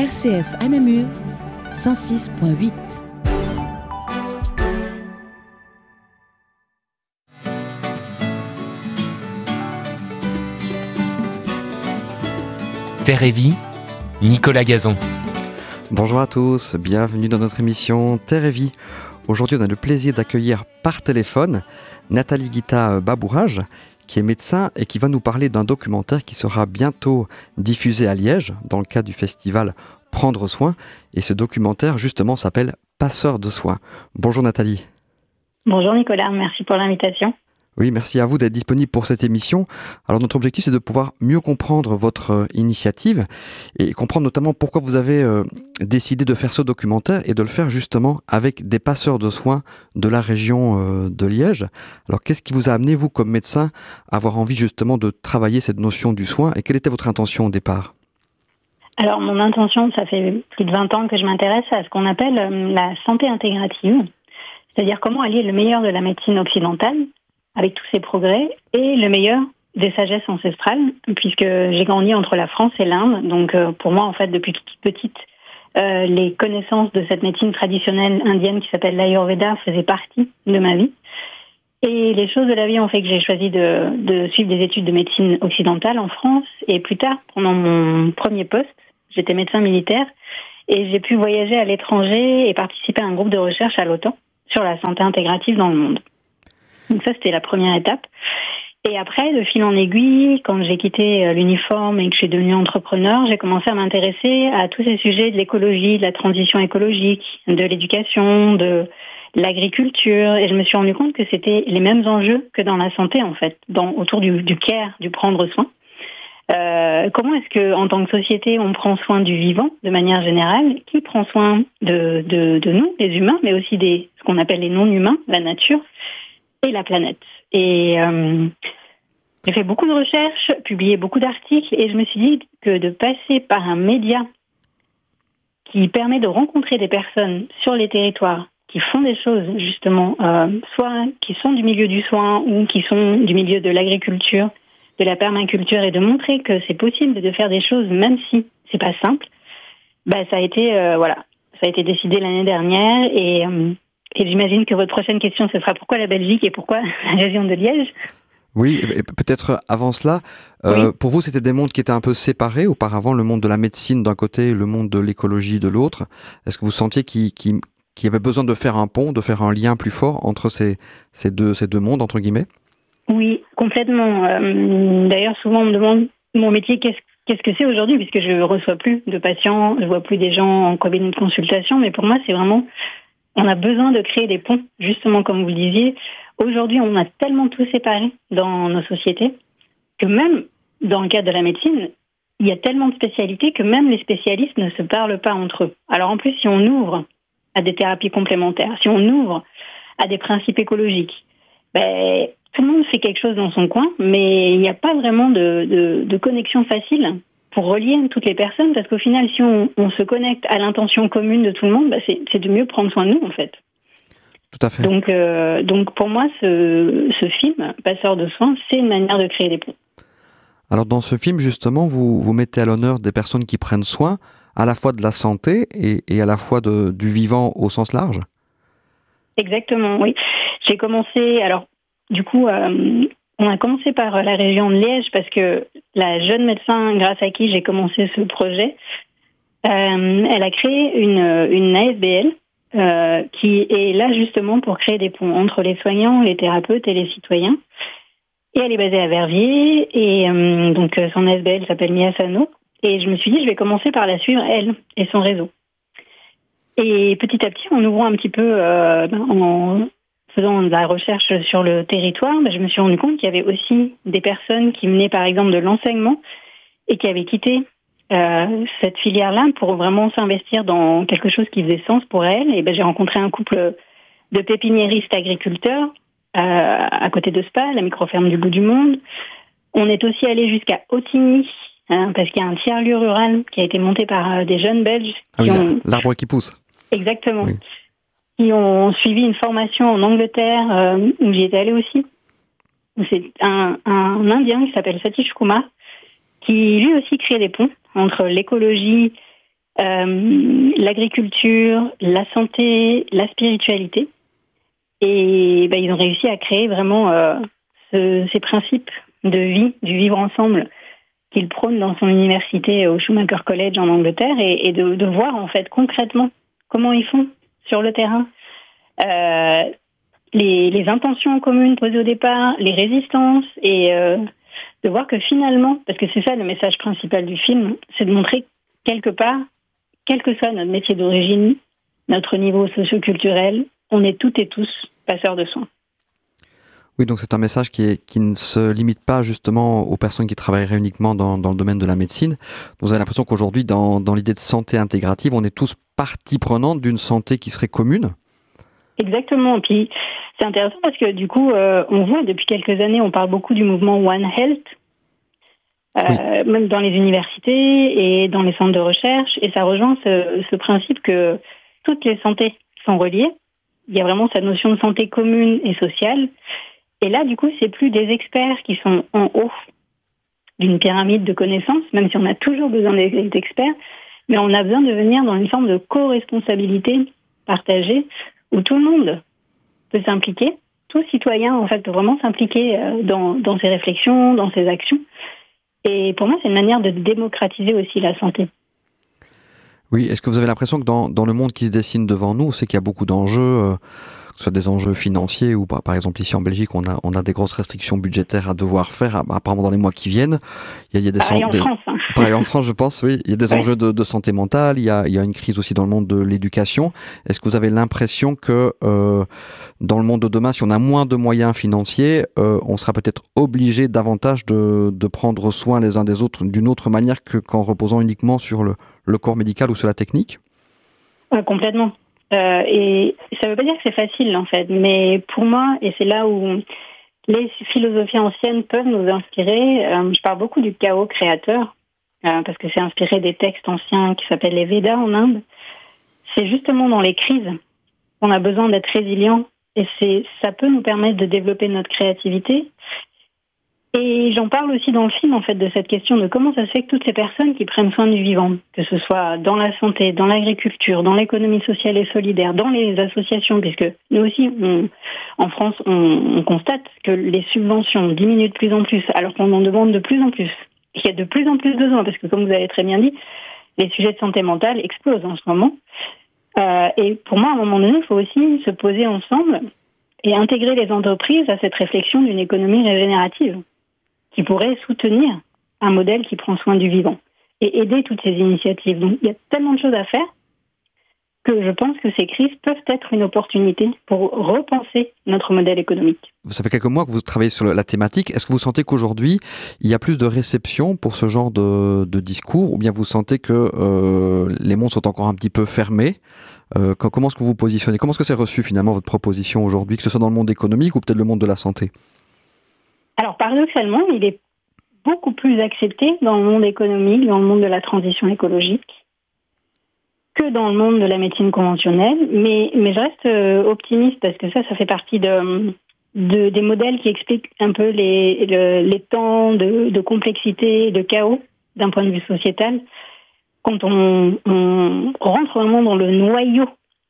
RCF à Namur, 106.8. Terre et Vie, Nicolas Gazon. Bonjour à tous, bienvenue dans notre émission Terre et Vie. Aujourd'hui, on a le plaisir d'accueillir par téléphone Nathalie Guita-Babourage, qui est médecin et qui va nous parler d'un documentaire qui sera bientôt diffusé à Liège dans le cadre du festival Prendre soin. Et ce documentaire, justement, s'appelle Passeur de soins. Bonjour Nathalie. Bonjour Nicolas, merci pour l'invitation. Oui, merci à vous d'être disponible pour cette émission. Alors notre objectif, c'est de pouvoir mieux comprendre votre initiative et comprendre notamment pourquoi vous avez décidé de faire ce documentaire et de le faire justement avec des passeurs de soins de la région de Liège. Alors qu'est-ce qui vous a amené, vous, comme médecin, à avoir envie justement de travailler cette notion du soin et quelle était votre intention au départ ? Alors mon intention, ça fait plus de 20 ans que je m'intéresse à ce qu'on appelle la santé intégrative, c'est-à-dire comment allier le meilleur de la médecine occidentale avec tous ses progrès, et le meilleur des sagesses ancestrales, puisque j'ai grandi entre la France et l'Inde. Donc pour moi, en fait, depuis toute petite, les connaissances de cette médecine traditionnelle indienne qui s'appelle l'Ayurveda faisaient partie de ma vie. Et les choses de la vie ont fait que j'ai choisi de suivre des études de médecine occidentale en France. Et plus tard, pendant mon premier poste, j'étais médecin militaire, et j'ai pu voyager à l'étranger et participer à un groupe de recherche à l'OTAN sur la santé intégrative dans le monde. Donc ça, c'était la première étape. Et après, de fil en aiguille, quand j'ai quitté l'uniforme et que je suis devenue entrepreneur, j'ai commencé à m'intéresser à tous ces sujets de l'écologie, de la transition écologique, de l'éducation, de l'agriculture. Et je me suis rendu compte que c'était les mêmes enjeux que dans la santé, en fait, autour du care, du prendre soin. Comment est-ce que, en tant que société, on prend soin du vivant de manière générale? Qui prend soin de nous, les humains, mais aussi ce qu'on appelle les non-humains, la nature et la planète. Et j'ai fait beaucoup de recherches, publié beaucoup d'articles, et je me suis dit que de passer par un média qui permet de rencontrer des personnes sur les territoires qui font des choses, justement, soit qui sont du milieu du soin ou qui sont du milieu de l'agriculture, de la permaculture, et de montrer que c'est possible de faire des choses même si c'est pas simple, ça a été décidé l'année dernière, et j'imagine que votre prochaine question, ce sera pourquoi la Belgique et pourquoi la région de Liège ? Oui, et peut-être avant cela, Oui. Pour vous, c'était des mondes qui étaient un peu séparés auparavant, le monde de la médecine d'un côté et le monde de l'écologie de l'autre. Est-ce que vous sentiez qu'il y avait besoin de faire un pont, de faire un lien plus fort entre ces deux mondes, entre guillemets ? Oui, complètement. D'ailleurs, souvent, on me demande mon métier, qu'est-ce que c'est aujourd'hui, puisque je ne reçois plus de patients, je ne vois plus des gens en cabinet de consultation, mais pour moi, c'est vraiment... On a besoin de créer des ponts, justement comme vous le disiez. Aujourd'hui, on a tellement tout séparé dans nos sociétés que même dans le cadre de la médecine, il y a tellement de spécialités que même les spécialistes ne se parlent pas entre eux. Alors en plus, si on ouvre à des thérapies complémentaires, si on ouvre à des principes écologiques, tout le monde fait quelque chose dans son coin, mais il n'y a pas vraiment de connexion facile pour relier toutes les personnes, parce qu'au final, si on se connecte à l'intention commune de tout le monde, c'est de mieux prendre soin de nous, en fait. Tout à fait. Donc pour moi, ce film, Passeur de soins, c'est une manière de créer des ponts. Alors dans ce film, justement, vous mettez à l'honneur des personnes qui prennent soin, à la fois de la santé et à la fois du vivant au sens large. Exactement, oui. J'ai commencé, on a commencé par la région de Liège parce que la jeune médecin grâce à qui j'ai commencé ce projet, elle a créé une ASBL qui est là justement pour créer des ponts entre les soignants, les thérapeutes et les citoyens. Et elle est basée à Verviers, et donc son ASBL s'appelle Miasano. Et je me suis dit, je vais commencer par la suivre, elle et son réseau. Et petit à petit, en ouvrant un petit peu, en faisant de la recherche sur le territoire, je me suis rendu compte qu'il y avait aussi des personnes qui venaient par exemple de l'enseignement et qui avaient quitté cette filière-là pour vraiment s'investir dans quelque chose qui faisait sens pour elles. Et j'ai rencontré un couple de pépiniéristes agriculteurs à côté de Spa, la microferme du bout du monde. On est aussi allé jusqu'à Otigny, parce qu'il y a un tiers-lieu rural qui a été monté par des jeunes Belges. L'arbre qui pousse. Exactement. Oui. Qui ont suivi une formation en Angleterre, où j'y étais allée aussi. C'est un Indien qui s'appelle Satish Kumar, qui lui aussi crée des ponts entre l'écologie l'agriculture, la santé, la spiritualité. Et ils ont réussi à créer vraiment ces principes de vie, du vivre ensemble, qu'il prône dans son université au Schumacher College en Angleterre, et de voir en fait concrètement comment ils font sur le terrain, les intentions communes posées au départ, les résistances, et de voir que finalement, parce que c'est ça le message principal du film, c'est de montrer quelque part, quel que soit notre métier d'origine, notre niveau socio-culturel, on est toutes et tous passeurs de soins. Oui, donc c'est un message qui ne se limite pas justement aux personnes qui travailleraient uniquement dans le domaine de la médecine. Vous avez l'impression qu'aujourd'hui, dans l'idée de santé intégrative, on est tous partie prenante d'une santé qui serait commune. Exactement. Puis c'est intéressant parce que du coup, on voit depuis quelques années, on parle beaucoup du mouvement One Health, oui. Même dans les universités et dans les centres de recherche. Et ça rejoint ce principe que toutes les santé sont reliées. Il y a vraiment cette notion de santé commune et sociale. Et là, du coup, c'est plus des experts qui sont en haut d'une pyramide de connaissances, même si on a toujours besoin d'experts, mais on a besoin de venir dans une forme de co-responsabilité partagée où tout le monde peut s'impliquer, tout citoyen, en fait, peut vraiment s'impliquer dans ses réflexions, dans ses actions. Et pour moi, c'est une manière de démocratiser aussi la santé. Oui, est-ce que vous avez l'impression que dans le monde qui se dessine devant nous, c'est qu'il y a beaucoup d'enjeux, que ce soit des enjeux financiers ou par exemple ici en Belgique, on a des grosses restrictions budgétaires à devoir faire, apparemment dans les mois qui viennent. Il y a des pareil en France. Hein. Pareil en France, je pense, oui. Il y a des enjeux de santé mentale, il y a une crise aussi dans le monde de l'éducation. Est-ce que vous avez l'impression que dans le monde de demain, si on a moins de moyens financiers, on sera peut-être obligé davantage de prendre soin les uns des autres d'une autre manière qu'en reposant uniquement sur le corps médical ou sur la technique? Complètement. Et ça ne veut pas dire que c'est facile, en fait. Mais pour moi, et c'est là où les philosophies anciennes peuvent nous inspirer, je parle beaucoup du chaos créateur, parce que c'est inspiré des textes anciens qui s'appellent les Védas en Inde. C'est justement dans les crises qu'on a besoin d'être résilient. Et ça peut nous permettre de développer notre créativité. Et j'en parle aussi dans le film, en fait, de cette question de comment ça se fait que toutes ces personnes qui prennent soin du vivant, que ce soit dans la santé, dans l'agriculture, dans l'économie sociale et solidaire, dans les associations, puisque nous aussi, en France, on constate que les subventions diminuent de plus en plus, alors qu'on en demande de plus en plus. Il y a de plus en plus besoin, parce que comme vous avez très bien dit, les sujets de santé mentale explosent en ce moment. Et pour moi, à un moment donné, il faut aussi se poser ensemble et intégrer les entreprises à cette réflexion d'une économie régénérative, qui pourrait soutenir un modèle qui prend soin du vivant et aider toutes ces initiatives. Donc, il y a tellement de choses à faire que je pense que ces crises peuvent être une opportunité pour repenser notre modèle économique. Ça fait quelques mois que vous travaillez sur la thématique. Est-ce que vous sentez qu'aujourd'hui, il y a plus de réception pour ce genre de discours, ou bien vous sentez que les mondes sont encore un petit peu fermés? Comment est-ce que vous vous positionnez? Comment est-ce que c'est reçu finalement votre proposition aujourd'hui, que ce soit dans le monde économique ou peut-être le monde de la santé? Alors, paradoxalement, il est beaucoup plus accepté dans le monde économique, dans le monde de la transition écologique, que dans le monde de la médecine conventionnelle. Mais je reste optimiste parce que ça fait partie des modèles qui expliquent un peu les temps de complexité et de chaos d'un point de vue sociétal. Quand on rentre vraiment dans le noyau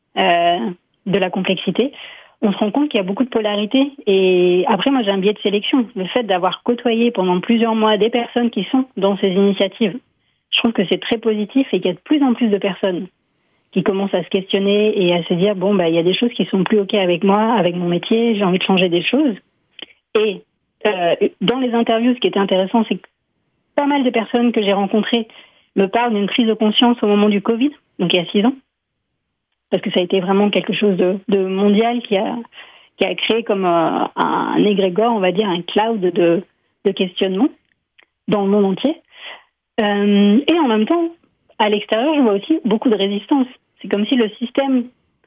de la complexité, on se rend compte qu'il y a beaucoup de polarité. Et après, moi, j'ai un biais de sélection. Le fait d'avoir côtoyé pendant plusieurs mois des personnes qui sont dans ces initiatives, je trouve que c'est très positif et qu'il y a de plus en plus de personnes qui commencent à se questionner et à se dire, il y a des choses qui sont plus OK avec moi, avec mon métier, j'ai envie de changer des choses. Et dans les interviews, ce qui était intéressant, c'est que pas mal de personnes que j'ai rencontrées me parlent d'une prise de conscience au moment du Covid, donc il y a 6 ans. Parce que ça a été vraiment quelque chose de mondial qui a créé comme un égrégore, on va dire, un cloud de questionnement dans le monde entier. Et en même temps, à l'extérieur, je vois aussi beaucoup de résistance. C'est comme si le système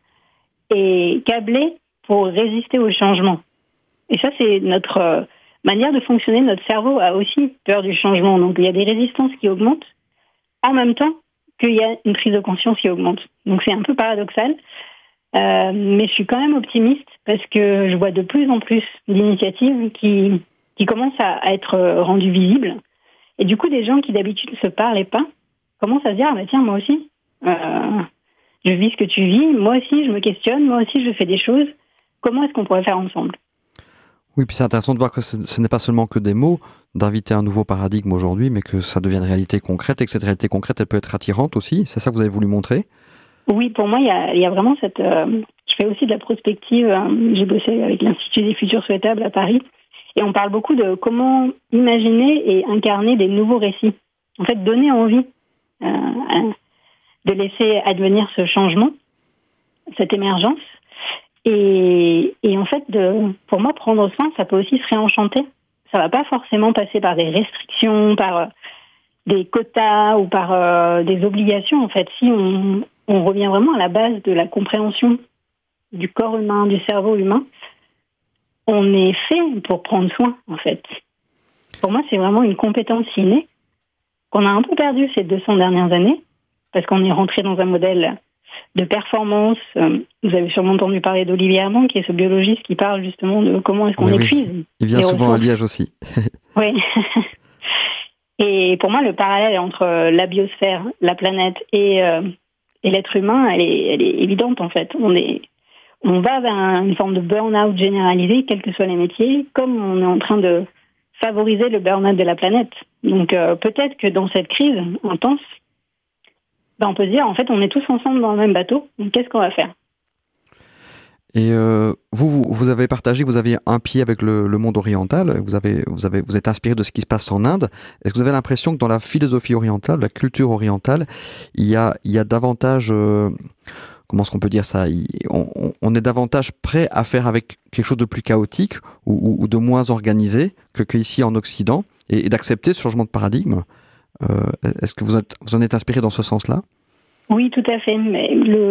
est câblé pour résister au changement. Et ça, c'est notre manière de fonctionner. Notre cerveau a aussi peur du changement. Donc, il y a des résistances qui augmentent en même temps qu'il y a une prise de conscience qui augmente. Donc c'est un peu paradoxal, mais je suis quand même optimiste parce que je vois de plus en plus d'initiatives qui commencent à être rendues visibles. Et du coup, des gens qui d'habitude ne se parlaient pas commencent à se dire, tiens, moi aussi, Je vis ce que tu vis. Moi aussi, je me questionne. Moi aussi, je fais des choses. Comment est-ce qu'on pourrait faire ensemble ? Oui, puis c'est intéressant de voir que ce n'est pas seulement que des mots, d'inviter un nouveau paradigme aujourd'hui, mais que ça devienne réalité concrète et que cette réalité concrète, elle peut être attirante aussi. C'est ça que vous avez voulu montrer ? Oui, pour moi, il y a vraiment cette... je fais aussi de la prospective. J'ai bossé avec l'Institut des futurs souhaitables à Paris. Et on parle beaucoup de comment imaginer et incarner des nouveaux récits. En fait, donner envie de laisser advenir ce changement, cette émergence. Et en fait, pour moi, prendre soin, ça peut aussi se réenchanter. Ça ne va pas forcément passer par des restrictions, par des quotas ou par des obligations. En fait, si on revient vraiment à la base de la compréhension du corps humain, du cerveau humain, on est fait pour prendre soin, en fait. Pour moi, c'est vraiment une compétence innée qu'on a un peu perdue ces 200 dernières années, parce qu'on est rentré dans un modèle de performance. Vous avez sûrement entendu parler d'Olivier Armand, qui est ce biologiste qui parle justement de comment est-ce qu'on épuise. Oui. Il vient souvent à Liège aussi. Oui. Et pour moi, le parallèle entre la biosphère, la planète et l'être humain, elle est évidente en fait. On va vers une forme de burn-out généralisé, quels que soient les métiers, comme on est en train de favoriser le burn-out de la planète. Donc peut-être que dans cette crise intense, on peut se dire, en fait, on est tous ensemble dans le même bateau, donc qu'est-ce qu'on va faire ? Et vous avez partagé que vous aviez un pied avec le monde oriental, vous êtes inspiré de ce qui se passe en Inde. Est-ce que vous avez l'impression que dans la philosophie orientale, la culture orientale, il y a davantage... comment est-ce qu'on peut dire ça ? On est davantage prêt à faire avec quelque chose de plus chaotique ou de moins organisé qu'ici en Occident et d'accepter ce changement de paradigme. Est-ce que vous en êtes inspiré dans ce sens-là ? Oui, tout à fait. Mais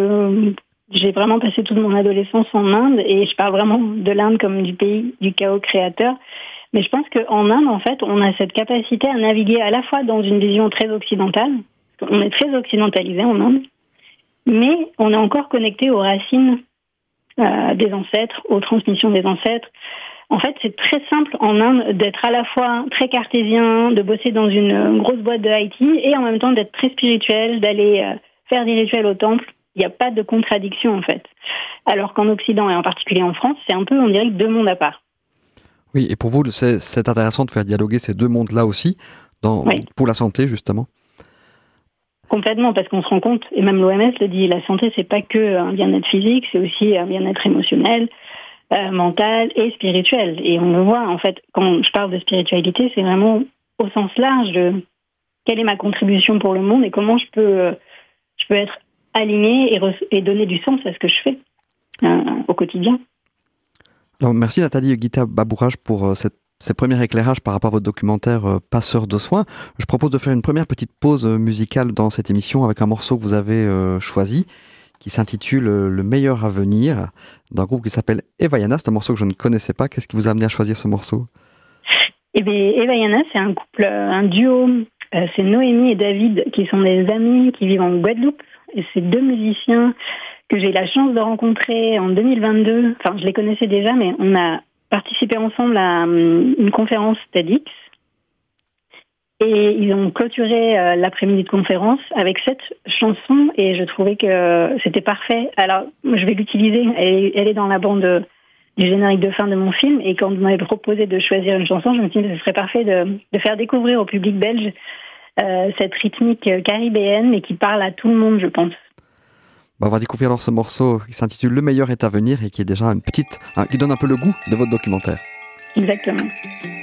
j'ai vraiment passé toute mon adolescence en Inde et je parle vraiment de l'Inde comme du pays du chaos créateur. Mais je pense qu'en Inde, en fait, on a cette capacité à naviguer à la fois dans une vision très occidentale. On est très occidentalisé en Inde. Mais on est encore connecté aux racines des ancêtres, aux transmissions des ancêtres. En fait, c'est très simple en Inde d'être à la fois très cartésien, de bosser dans une grosse boîte de IT et en même temps d'être très spirituel, d'aller faire des rituels au temple. Il n'y a pas de contradiction en fait. Alors qu'en Occident et en particulier en France, c'est un peu, on dirait, deux mondes à part. Oui, et pour vous, c'est intéressant de faire dialoguer ces deux mondes-là aussi, pour la santé justement. Complètement, parce qu'on se rend compte, et même l'OMS le dit, la santé, c'est pas que un bien-être physique, c'est aussi un bien-être émotionnel, mental et spirituel. Et on le voit, en fait, quand je parle de spiritualité, c'est vraiment au sens large de quelle est ma contribution pour le monde et comment je peux être alignée et donner du sens à ce que je fais au quotidien. Alors, merci Nathalie Guita-Babourage pour ces premiers éclairages par rapport à votre documentaire Passeur de soins. Je propose de faire une première petite pause musicale dans cette émission avec un morceau que vous avez choisi, qui s'intitule Le meilleur à venir, d'un groupe qui s'appelle Evayana. C'est un morceau que je ne connaissais pas. Qu'est-ce qui vous a amené à choisir ce morceau ? Eh bien, Evayana, c'est un couple, un duo. C'est Noémie et David, qui sont des amis qui vivent en Guadeloupe. Et c'est deux musiciens que j'ai eu la chance de rencontrer en 2022. Enfin, je les connaissais déjà, mais on a participé ensemble à une conférence TEDx. Et ils ont clôturé l'après-midi de conférence avec cette chanson et je trouvais que c'était parfait. Alors, je vais l'utiliser. Elle est dans la bande du générique de fin de mon film. Et quand vous m'avez proposé de choisir une chanson, je me suis dit que ce serait parfait de faire découvrir au public belge cette rythmique caribéenne et qui parle à tout le monde, je pense. On va découvrir alors ce morceau qui s'intitule Le meilleur est à venir et qui est déjà qui donne un peu le goût de votre documentaire. Exactement.